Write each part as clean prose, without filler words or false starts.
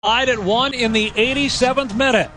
Tied at 1 in the 87th minute.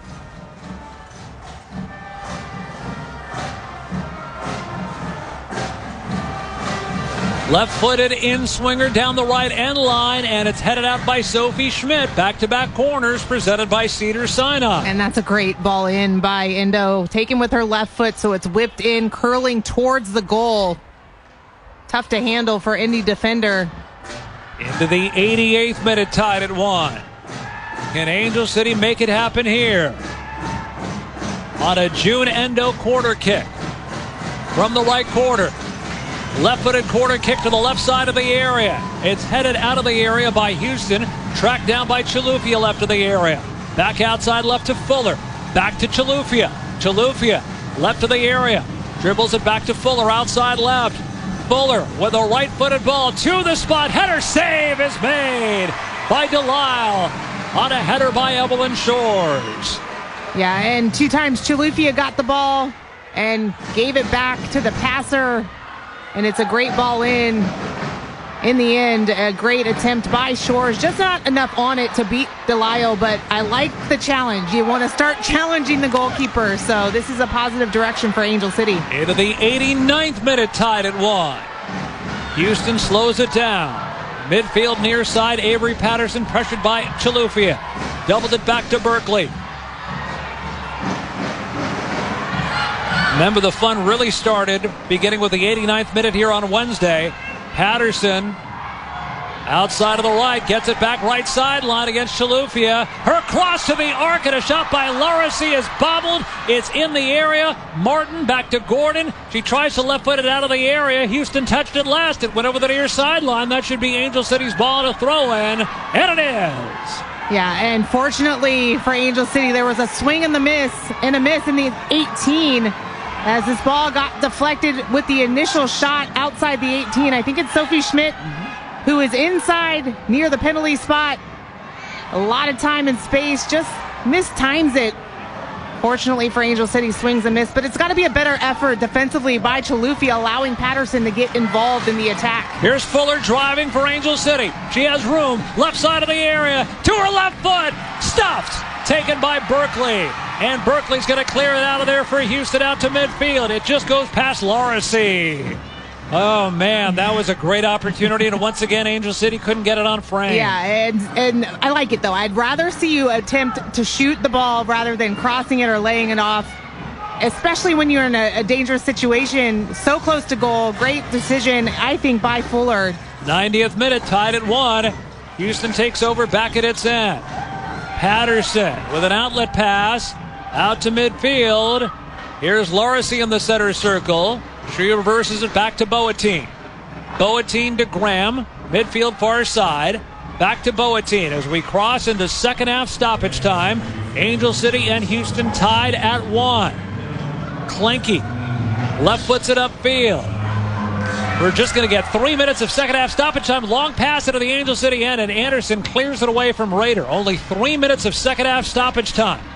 Left-footed in-swinger down the right end line, and it's headed out by Sophie Schmidt. Back-to-back corners presented by Cedars-Sinai. And that's a great ball in by Endo. Taken with her left foot, so it's whipped in, curling towards the goal. Tough to handle for Indy defender. Into the 88th minute, tied at 1. Can Angel City make it happen here? On a June Endo corner kick from the right corner. Left-footed corner kick to the left side of the area. It's headed out of the area by Houston. Tracked down by Chilufya left of the area. Back outside left to Fuller. Back to Chilufya. Chilufya left of the area. Dribbles it back to Fuller outside left. Fuller with a right-footed ball to the spot. Header save is made by Delisle on a header by Evelyn Shores. Yeah, and 2 times Chilufya got the ball and gave it back to the passer. And it's a great ball in the end. A great attempt by Shores. Just not enough on it to beat Delisle, but I like the challenge. You want to start challenging the goalkeeper. So this is a positive direction for Angel City. Into the 89th minute, tied at 1. Houston slows it down. Midfield near side, Avery Patterson pressured by Chilufya. Doubled it back to Berkeley. Remember, the fun really started beginning with the 89th minute here on Wednesday. Patterson outside of the right, gets it back right sideline against Chilufya. Her cross to the arc and a shot by Laracy is bobbled. It's in the area. Martin back to Gordon. She tries to left-foot it out of the area. Houston touched it last. It went over the near sideline. That should be Angel City's ball to throw in, and it is. Yeah, and fortunately for Angel City, there was a swing and a miss in the 18 as this ball got deflected with the initial shot outside the 18. I think it's Sophie Schmidt who is inside near the penalty spot. A lot of time and space, just mistimes it. Fortunately for Angel City, swings and miss, but it's got to be a better effort defensively by Chilufya, allowing Patterson to get involved in the attack. Here's Fuller driving for Angel City. She has room, left side of the area, to her left foot, stuffed, taken by Berkeley. And Berkeley's going to clear it out of there for Houston out to midfield. It just goes past Laracy. Oh, man, that was a great opportunity, and once again, Angel City couldn't get it on frame. Yeah, and I like it, though. I'd rather see you attempt to shoot the ball rather than crossing it or laying it off, especially when you're in a dangerous situation, so close to goal. Great decision, I think, by Fuller. 90th minute, tied at 1. Houston takes over back at its end. Patterson with an outlet pass out to midfield. Here's Laracy in the center circle. She reverses it back to Boateng. Boateng to Graham. Midfield far side. Back to Boateng as we cross into second half stoppage time. Angel City and Houston tied at 1. Klenke left foots it upfield. We're just going to get 3 minutes of second half stoppage time. Long pass into the Angel City end, and Anderson clears it away from Rader. Only 3 minutes of second half stoppage time.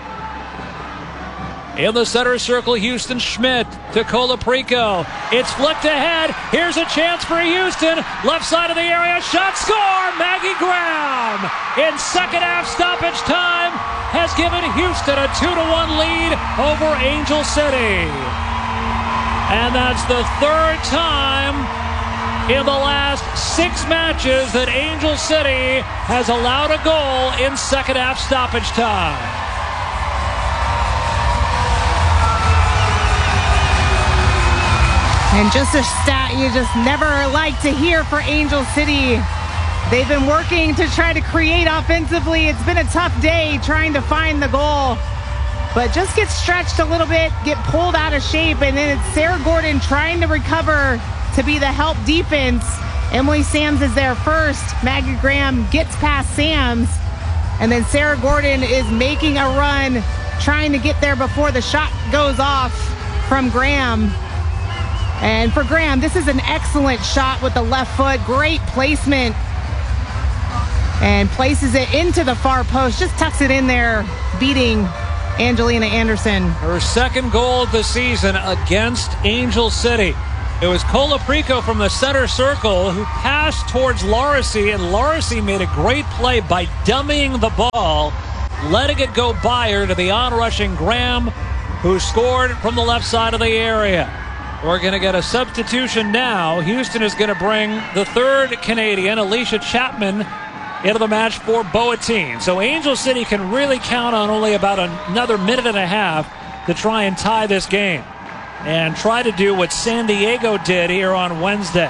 In the center circle, Houston Schmidt to Colaprico. It's flicked ahead. Here's a chance for Houston. Left side of the area. Shot, score! Maggie Graham in second half stoppage time has given Houston a 2-1 lead over Angel City. And that's the third time in the last 6 matches that Angel City has allowed a goal in second half stoppage time. And just a stat you just never like to hear for Angel City. They've been working to try to create offensively. It's been a tough day trying to find the goal. But just get stretched a little bit, get pulled out of shape, and then it's Sarah Gordon trying to recover to be the help defense. Emily Sams is there first. Maggie Graham gets past Sams. And then Sarah Gordon is making a run, trying to get there before the shot goes off from Graham. And for Graham, this is an excellent shot with the left foot. Great placement. And places it into the far post. Just tucks it in there, beating Angelina Anderson. Her second goal of the season against Angel City. It was Colaprico from the center circle who passed towards Laracy, and Laracy made a great play by dummying the ball, letting it go by her to the onrushing Graham, who scored from the left side of the area. We're going to get a substitution now. Houston is going to bring the third Canadian, Alicia Chapman, into the match for Boateng. So Angel City can really count on only about another minute and a half to try and tie this game and try to do what San Diego did here on Wednesday.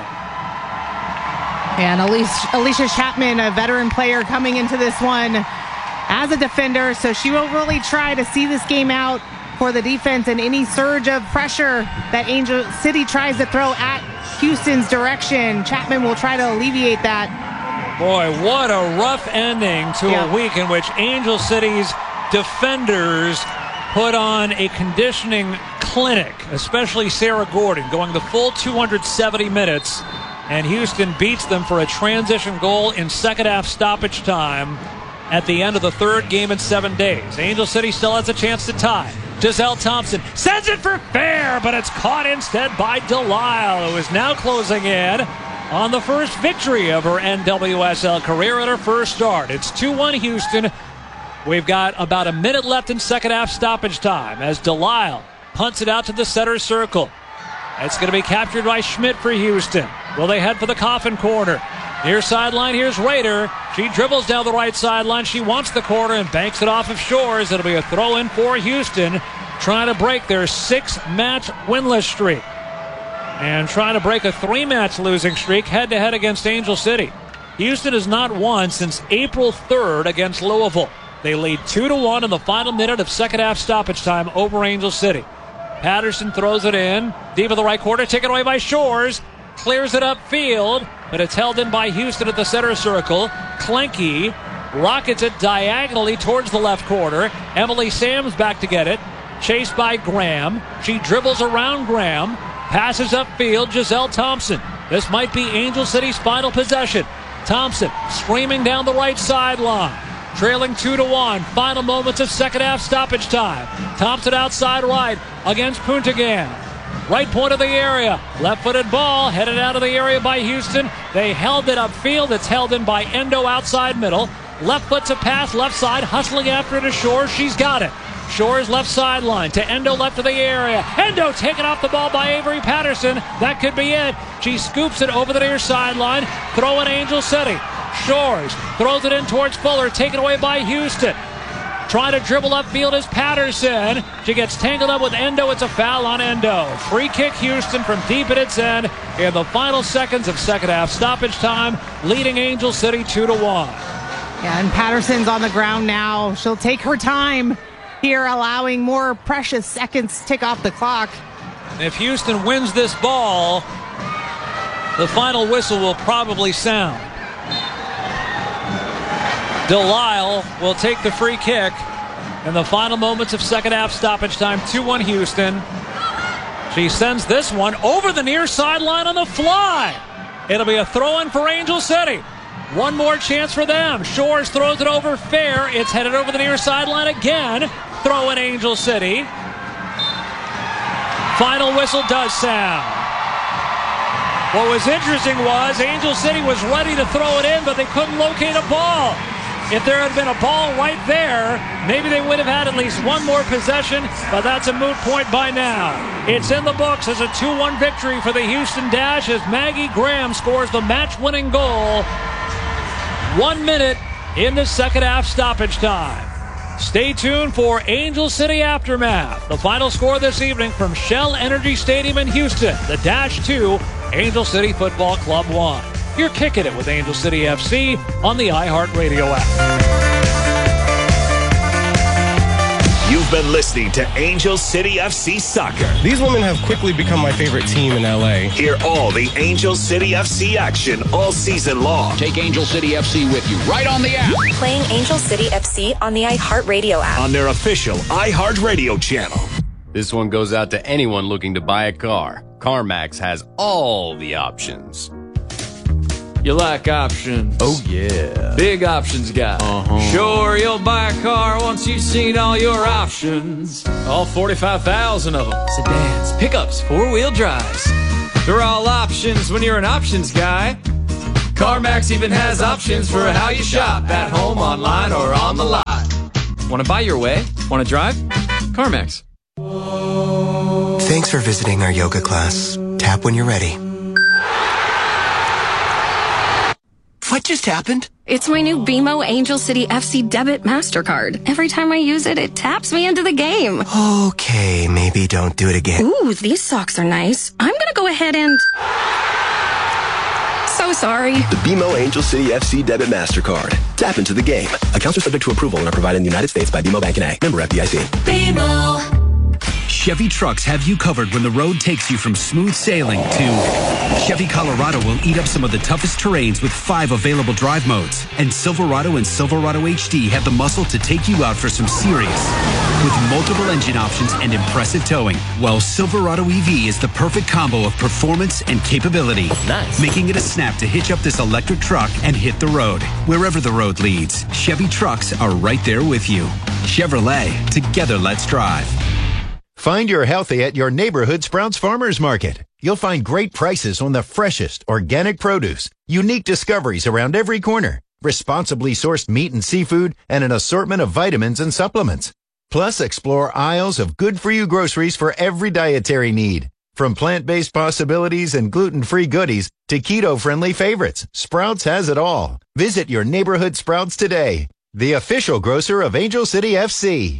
And Alicia Chapman, a veteran player coming into this one as a defender, so she will really try to see this game out for the defense, and any surge of pressure that Angel City tries to throw at Houston's direction, Chapman will try to alleviate that. Boy, what a rough ending to a week in which Angel City's defenders put on a conditioning clinic, especially Sarah Gordon, going the full 270 minutes, and Houston beats them for a transition goal in second half stoppage time at the end of the third game in 7 days. Angel City still has a chance to tie. Giselle Thompson sends it for fair, but it's caught instead by Delisle, who is now closing in on the first victory of her NWSL career at her first start. It's 2-1 Houston. We've got about a minute left in second half stoppage time as Delisle punts it out to the center circle. It's going to be captured by Schmidt for Houston. Will they head for the coffin corner? Near sideline, here's Rader. She dribbles down the right sideline. She wants the corner and banks it off of Shores. It'll be a throw-in for Houston, trying to break their 6-match winless streak and trying to break a 3-match losing streak head-to-head against Angel City. Houston has not won since April 3rd against Louisville. They lead 2-1 in the final minute of second half stoppage time over Angel City. Patterson throws it in, deep in the right corner, taken away by Shores. Clears it upfield, but it's held in by Houston at the center circle. Klenke rockets it diagonally towards the left corner. Emily Sams back to get it. Chased by Graham. She dribbles around Graham. Passes upfield, Giselle Thompson. This might be Angel City's final possession. Thompson streaming down the right sideline. Trailing 2-1. Final moments of second half stoppage time. Thompson outside right against Puntigan. Right point of the area. Left-footed ball headed out of the area by Houston. They held it upfield. It's held in by Endo outside middle. Left foot to pass, left side, hustling after it to Shores. She's got it. Shores left sideline to Endo left of the area. Endo taken off the ball by Avery Patterson. That could be it. She scoops it over the near sideline. Throwing Angel City. Shores throws it in towards Fuller. Taken away by Houston. Trying to dribble upfield is Patterson. She gets tangled up with Endo. It's a foul on Endo. Free kick Houston from deep at its end in the final seconds of second half stoppage time, leading Angel City 2-1. Yeah, and Patterson's on the ground now. She'll take her time here, allowing more precious seconds to tick off the clock. If Houston wins this ball, the final whistle will probably sound. Delisle will take the free kick in the final moments of second half stoppage time. 2-1 Houston. She sends this one over the near sideline on the fly. It'll be a throw-in for Angel City. One more chance for them. Shores throws it over fair. It's headed over the near sideline again. Throw-in Angel City. Final whistle does sound. What was interesting was Angel City was ready to throw it in, but they couldn't locate a ball. If there had been a ball right there, maybe they would have had at least one more possession, but that's a moot point by now. It's in the books as a 2-1 victory for the Houston Dash as Maggie Graham scores the match-winning goal 1 minute into second half stoppage time. Stay tuned for Angel City Aftermath. The final score this evening from Shell Energy Stadium in Houston. The Dash 2, Angel City Football Club 1. You're kicking it with Angel City FC on the iHeartRadio app. You've been listening to Angel City FC Soccer. These women have quickly become my favorite team in LA. Hear all the Angel City FC action all season long. Take Angel City FC with you right on the app. Playing Angel City FC on the iHeartRadio app. On their official iHeartRadio channel. This one goes out to anyone looking to buy a car. CarMax has all the options. You like options? Oh, yeah. Big options guy. Sure, you'll buy a car once you've seen all your options. All 45,000 of them. Sedans, pickups, four-wheel drives. They're all options when you're an options guy. CarMax even has options for how you shop, at home, online, or on the lot. Want to buy your way? Want to drive? CarMax. Thanks for visiting our yoga class. Tap when you're ready. What just happened? It's my new BMO Angel City FC Debit MasterCard. Every time I use it, it taps me into the game. Okay, maybe don't do it again. Ooh, these socks are nice. I'm gonna go ahead and... So sorry. The BMO Angel City FC Debit MasterCard. Tap into the game. Accounts are subject to approval and are provided in the United States by BMO Bank and A. Member FDIC. BMO. Chevy trucks have you covered when the road takes you from smooth sailing to Chevy Colorado will eat up some of the toughest terrains with 5 available drive modes. And Silverado and Silverado HD have the muscle to take you out for some serious. With multiple engine options and impressive towing, while Silverado EV is the perfect combo of performance and capability. Nice. Making it a snap to hitch up this electric truck and hit the road. Wherever the road leads, Chevy trucks are right there with you. Chevrolet, together let's drive. Find your healthy at your neighborhood Sprouts Farmers Market. You'll find great prices on the freshest organic produce, unique discoveries around every corner, responsibly sourced meat and seafood, and an assortment of vitamins and supplements. Plus, explore aisles of good-for-you groceries for every dietary need. From plant-based possibilities and gluten-free goodies to keto-friendly favorites, Sprouts has it all. Visit your neighborhood Sprouts today, the official grocer of Angel City FC.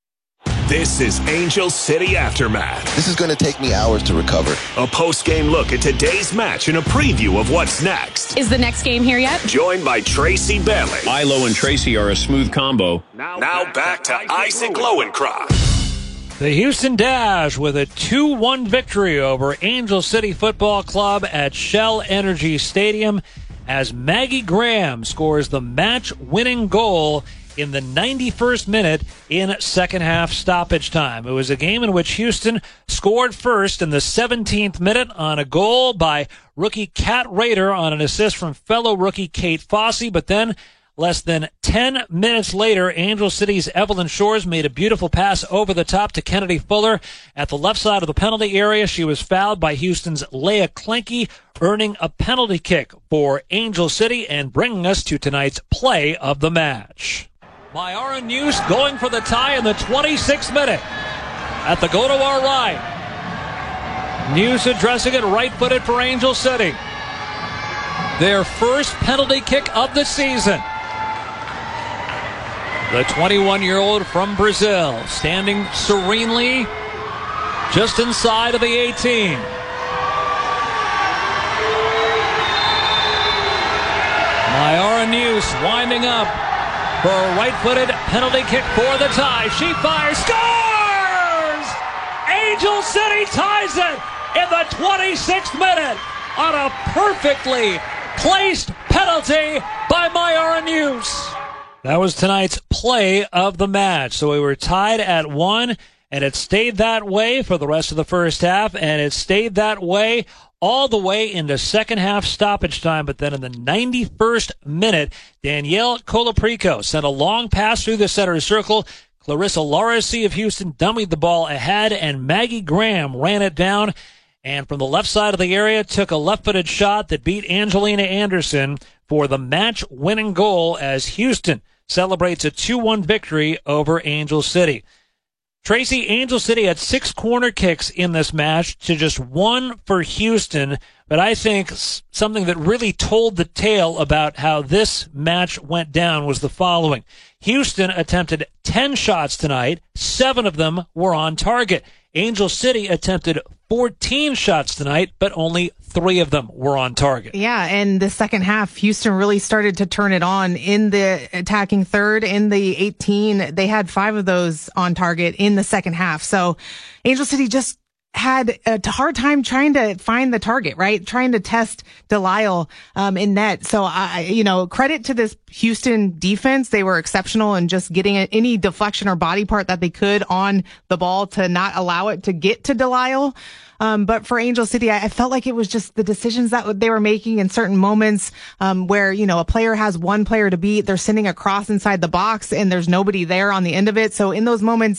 This is Angel City Aftermath. This is going to take me hours to recover. A post-game look at today's match and a preview of what's next. Is the next game here yet? Joined by Tracy Bailey. Ilo and Tracy are a smooth combo. Now back to Isaac Lowenkron. The Houston Dash with a 2-1 victory over Angel City Football Club at Shell Energy Stadium as Maggie Graham scores the match-winning goal in the 91st minute in second half stoppage time. It was a game in which Houston scored first in the 17th minute on a goal by rookie Kat Rader on an assist from fellow rookie Kate Fossey, but then less than 10 minutes later, Angel City's Evelyn Shores made a beautiful pass over the top to Kennedy Fuller at the left side of the penalty area. She was fouled by Houston's Leah Klenke, earning a penalty kick for Angel City and bringing us to tonight's play of the match. Myara News going for the tie in the 26th minute at the go to our right. News addressing it right-footed for Angel City. Their first penalty kick of the season. The 21-year-old from Brazil standing serenely just inside of the 18. Myara News winding up for a right-footed penalty kick for the tie. She fires, scores! Angel City ties it in the 26th minute on a perfectly placed penalty by Myara News. That was tonight's play of the match. So we were tied at 1, and it stayed that way for the rest of the first half, and it stayed that way all the way into second half stoppage time. But then in the 91st minute, Danielle Colaprico sent a long pass through the center circle. Clarissa Laracy of Houston dummied the ball ahead, and Maggie Graham ran it down. And from the left side of the area, took a left-footed shot that beat Angelina Anderson for the match-winning goal as Houston celebrates a 2-1 victory over Angel City. Tracy, Angel City had 6 corner kicks in this match to just 1 for Houston, but I think something that really told the tale about how this match went down was the following. Houston attempted 10 shots tonight. 7 of them were on target. Angel City attempted 14 shots tonight, but only 3 of them were on target. Yeah, and the second half, Houston really started to turn it on in the attacking third. In the 18, they had 5 of those on target in the second half. So Angel City just had a hard time trying to find the target, right? Trying to test Delisle in net. So, credit to this Houston defense. They were exceptional in just getting any deflection or body part that they could on the ball to not allow it to get to Delisle. But for Angel City, I felt like it was just the decisions that they were making in certain moments, where, a player has one player to beat. They're sending a cross inside the box and there's nobody there on the end of it. So in those moments,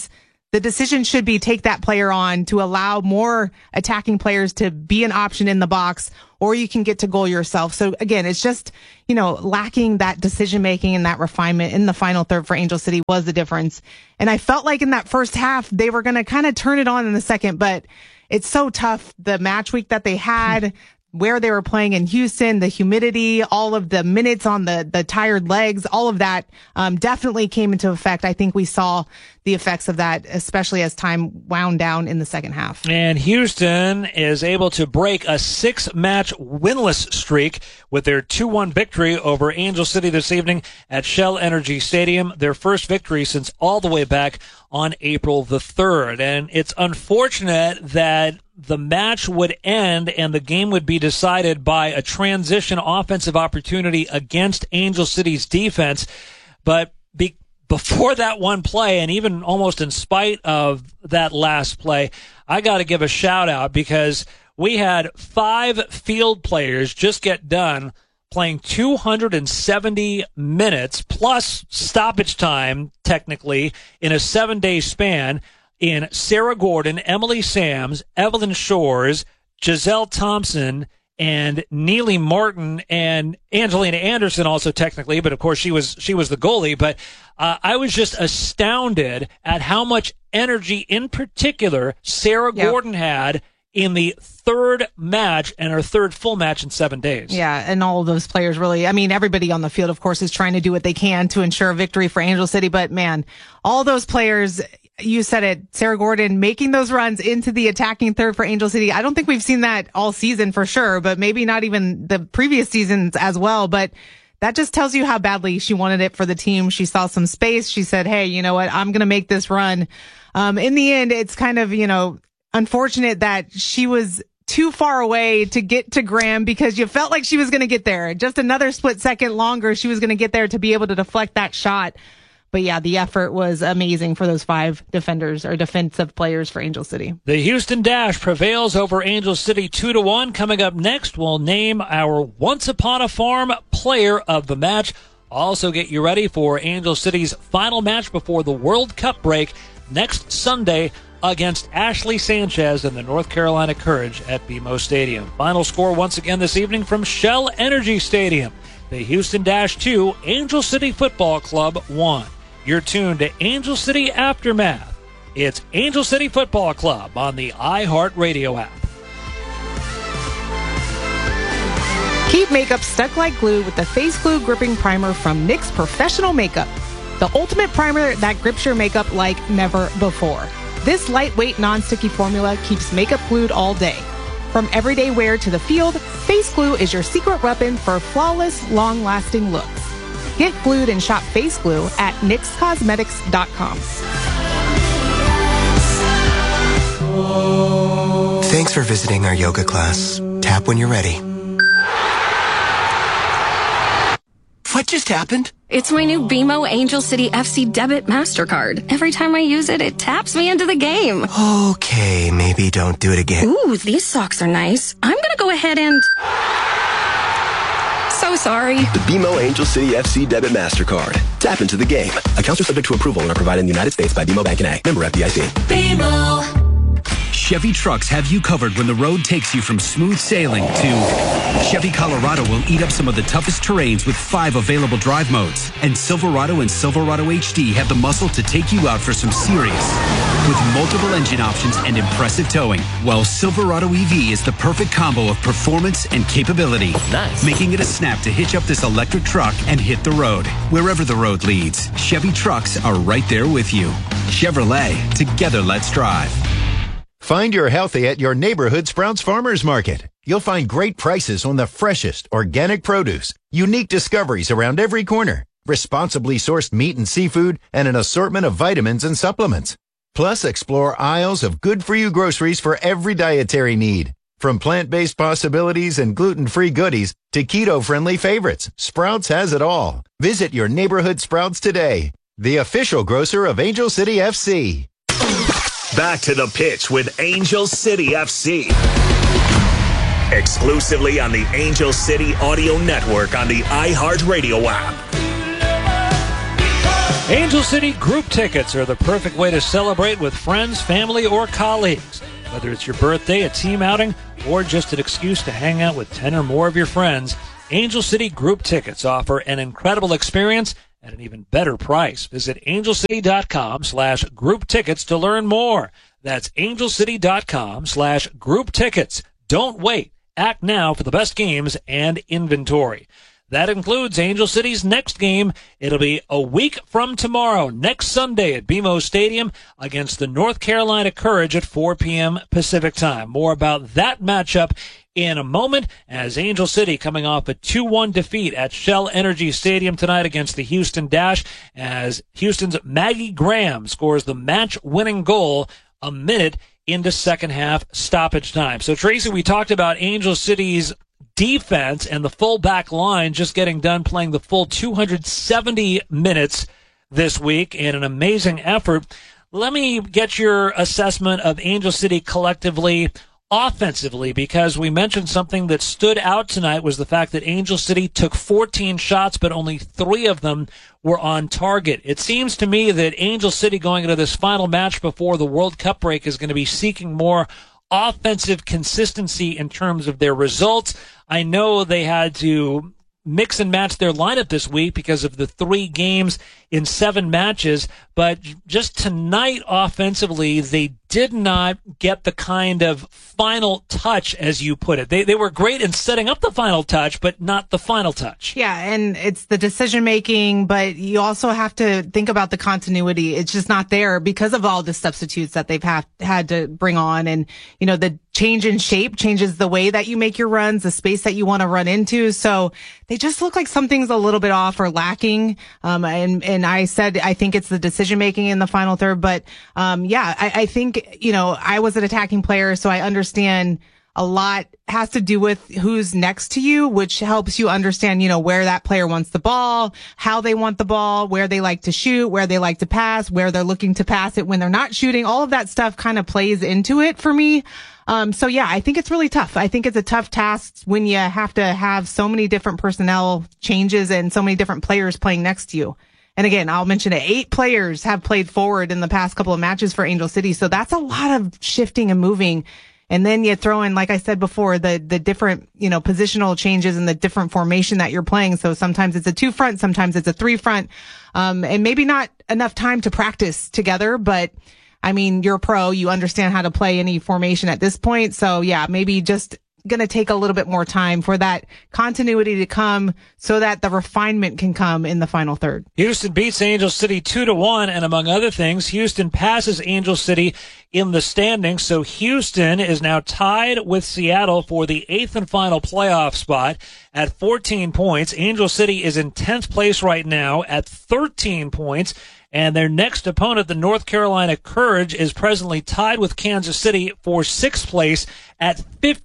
the decision should be take that player on to allow more attacking players to be an option in the box, or you can get to goal yourself. So again, it's just, lacking that decision making and that refinement in the final third for Angel City was the difference. And I felt like in that first half, they were going to kind of turn it on in the second, but it's so tough. The match week that they had, where they were playing in Houston, the humidity, all of the minutes on the tired legs, all of that definitely came into effect. I think we saw the effects of that, especially as time wound down in the second half. And Houston is able to break a 6-match winless streak with their 2-1 victory over Angel City this evening at Shell Energy Stadium, their first victory since all the way back on April the 3rd. And it's unfortunate that the match would end and the game would be decided by a transition offensive opportunity against Angel City's defense. But before that one play, and even almost in spite of that last play, I got to give a shout out because we had 5 field players just get done playing 270 minutes plus stoppage time, technically, in a 7-day span in Sarah Gordon, Emily Sams, Evelyn Shores, Giselle Thompson, and Neely Martin, and Angelina Anderson also technically, but of course she was the goalie. But I was just astounded at how much energy, in particular, Sarah Gordon had in the third match and her third full match in 7 days. Yeah, and all of those players really, everybody on the field, of course, is trying to do what they can to ensure a victory for Angel City. But man, all those players, you said it, Sarah Gordon making those runs into the attacking third for Angel City. I don't think we've seen that all season for sure, but maybe not even the previous seasons as well. But that just tells you how badly she wanted it for the team. She saw some space. She said, hey, you know what? I'm going to make this run. In the end, it's kind of, unfortunate that she was too far away to get to Graham because you felt like she was going to get there. Just another split second longer, she was going to get there to be able to deflect that shot. But yeah, the effort was amazing for those 5 defenders or defensive players for Angel City. The Houston Dash prevails over Angel City 2-1. Coming up next, we'll name our Once Upon a Farm player of the match. Also get you ready for Angel City's final match before the World Cup break next Sunday against Ashley Sanchez and the North Carolina Courage at BMO Stadium. Final score once again this evening from Shell Energy Stadium. The Houston Dash 2, Angel City Football Club 1. You're tuned to Angel City Aftermath. It's Angel City Football Club on the iHeartRadio app. Keep makeup stuck like glue with the Face Glue Gripping Primer from NYX Professional Makeup. The ultimate primer that grips your makeup like never before. This lightweight, non-sticky formula keeps makeup glued all day. From everyday wear to the field, Face Glue is your secret weapon for flawless, long-lasting looks. Get glued and shop Face Glue at NYXCosmetics.com. Thanks for visiting our yoga class. Tap when you're ready. What just happened? It's my new BMO Angel City FC Debit MasterCard. Every time I use it, it taps me into the game. Okay, maybe don't do it again. Ooh, these socks are nice. I'm gonna go ahead and... So sorry. The BMO Angel City FC Debit MasterCard. Tap into the game. Accounts are subject to approval and are provided in the United States by BMO Bank and A. Member FDIC. BMO. Chevy trucks have you covered when the road takes you from smooth sailing to Chevy Colorado will eat up some of the toughest terrains with 5 available drive modes. And Silverado and Silverado HD have the muscle to take you out for some serious. With multiple engine options and impressive towing, while Silverado EV is the perfect combo of performance and capability. Nice. Making it a snap to hitch up this electric truck and hit the road. Wherever the road leads, Chevy trucks are right there with you. Chevrolet, together let's drive. Find your healthy at your neighborhood Sprouts Farmers Market. You'll find great prices on the freshest organic produce, unique discoveries around every corner, responsibly sourced meat and seafood, and an assortment of vitamins and supplements. Plus, explore aisles of good-for-you groceries for every dietary need. From plant-based possibilities and gluten-free goodies to keto-friendly favorites, Sprouts has it all. Visit your neighborhood Sprouts today, the official grocer of Angel City FC. Back to the pitch with Angel City FC. Exclusively on the Angel City Audio Network on the iHeartRadio app. Angel City group tickets are the perfect way to celebrate with friends, family, or colleagues. Whether it's your birthday, a team outing, or just an excuse to hang out with 10 or more of your friends, Angel City group tickets offer an incredible experience at an even better price. Visit angelcity.com/group tickets to learn more. That's angelcity.com/group tickets. Don't wait. Act now for the best games and inventory. That includes Angel City's next game. It'll be a week from tomorrow, next Sunday at BMO Stadium against the North Carolina Courage at 4 p.m. Pacific time. More about that matchup in a moment, as Angel City coming off a 2-1 defeat at Shell Energy Stadium tonight against the Houston Dash, as Houston's Maggie Graham scores the match-winning goal a minute into second half stoppage time. So, Tracy, we talked about Angel City's defense and the full back line just getting done playing the full 270 minutes this week in an amazing effort. Let me get your assessment of Angel City collectively offensively, because we mentioned something that stood out tonight was the fact that Angel City took 14 shots, but only 3 of them were on target. It seems to me that Angel City going into this final match before the World Cup break is going to be seeking more offensive consistency in terms of their results. I know they had to mix and match their lineup this week because of the 3 games in 7 matches, but just tonight offensively, they did not get the kind of final touch, as you put it. They were great in setting up the final touch, but not the final touch. Yeah, and it's the decision making, but you also have to think about the continuity. It's just not there because of all the substitutes that they've had to bring on. And, you know, the change in shape changes the way that you make your runs, the space that you want to run into. So they just look like something's a little bit off or lacking. And I said, I think it's the decision making in the final third. But, I think, you know, I was an attacking player, so I understand a lot has to do with who's next to you, which helps you understand, you know, where that player wants the ball, how they want the ball, where they like to shoot, where they like to pass, where they're looking to pass it when they're not shooting. All of that stuff kind of plays into it for me. I think it's really tough. I think it's a tough task when you have to have so many different personnel changes and so many different players playing next to you. And again, I'll mention it. 8 players have played forward in the past couple of matches for Angel City. So that's a lot of shifting and moving. And then you throw in, like I said before, the different, you know, positional changes and the different formation that you're playing. So sometimes it's a 2 front, sometimes it's a 3 front. And maybe not enough time to practice together, but I mean, you're a pro, you understand how to play any formation at this point. So yeah, maybe just going to take a little bit more time for that continuity to come so that the refinement can come in the final third. Houston beats Angel City 2-1, and among other things, Houston passes Angel City in the standings. So Houston is now tied with Seattle for the 8th and final playoff spot at 14 points. Angel City is in 10th place right now at 13 points. And their next opponent, the North Carolina Courage, is presently tied with Kansas City for 6th place at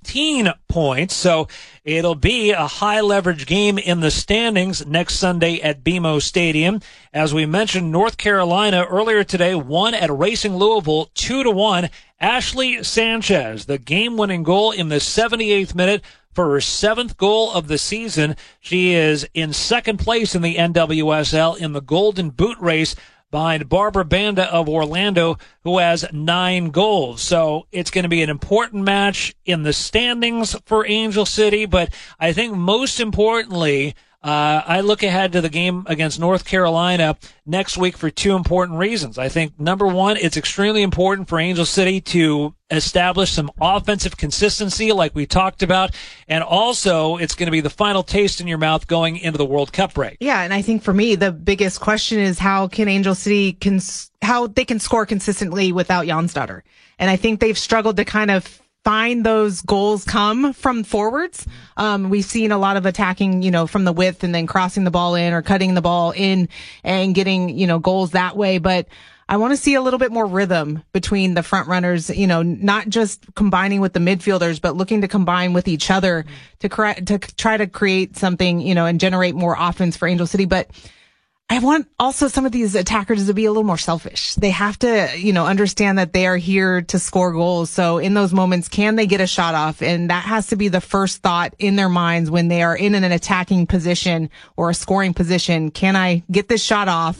15 points. So it'll be a high leverage game in the standings next Sunday at BMO Stadium. As we mentioned, North Carolina earlier today won at Racing Louisville 2-1. Ashley Sanchez, the game-winning goal in the 78th minute for her 7th goal of the season. She is in 2nd place in the NWSL in the Golden Boot race behind Barbara Banda of Orlando, who has 9 goals. So it's going to be an important match in the standings for Angel City, but I think most importantly, I look ahead to the game against North Carolina next week for 2 important reasons. I think, number one, it's extremely important for Angel City to establish some offensive consistency like we talked about, and also it's going to be the final taste in your mouth going into the World Cup break. Yeah, and I think for me, the biggest question is how can Angel City how they can score consistently without Jansdotter. And I think they've struggled to kind of find those goals come from forwards. We've seen a lot of attacking, you know, from the width and then crossing the ball in or cutting the ball in and getting, you know, goals that way. But I want to see a little bit more rhythm between the front runners, you know, not just combining with the midfielders, but looking to combine with each other to try to create something, you know, and generate more offense for Angel City. But I want also some of these attackers to be a little more selfish. They have to, you know, understand that they are here to score goals. So in those moments, can they get a shot off? And that has to be the first thought in their minds when they are in an attacking position or a scoring position. Can I get this shot off?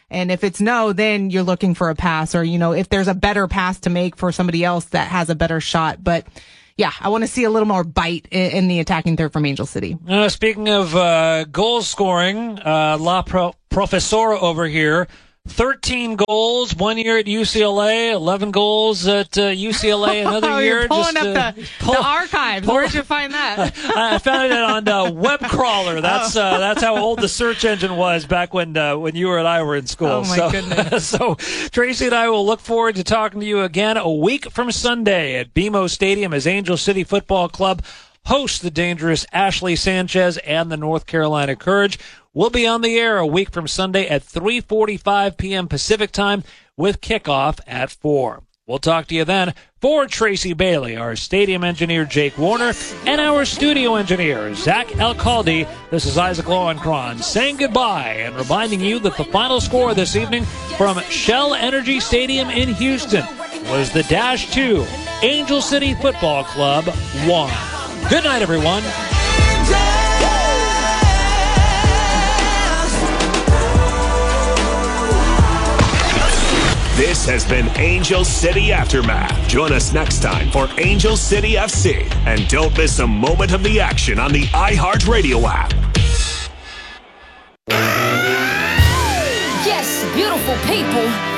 And if it's no, then you're looking for a pass, or, if there's a better pass to make for somebody else that has a better shot. But yeah, I want to see a little more bite in the attacking third from Angel City. Speaking of goal scoring, La Profesora over here, 13 goals 1 year at UCLA, 11 goals at UCLA another year. You're pulling up the archives. Where'd you find that? I found it on Web Crawler. That's how old the search engine was back when you and I were in school. Oh, my goodness. So Tracy and I will look forward to talking to you again a week from Sunday at BMO Stadium as Angel City Football Club hosts the dangerous Ashley Sanchez and the North Carolina Courage. We'll be on the air a week from Sunday at 3:45 p.m. Pacific time with kickoff at 4. We'll talk to you then. For Tracy Bailey, our stadium engineer Jake Warner, and our studio engineer Zach Alcalde, this is Isaac Lowenkron saying goodbye and reminding you that the final score this evening from Shell Energy Stadium in Houston was the Dash 2, Angel City Football Club 1. Good night, everyone. This has been Angel City Aftermath. Join us next time for Angel City FC. And don't miss a moment of the action on the iHeartRadio app. Yes, beautiful people.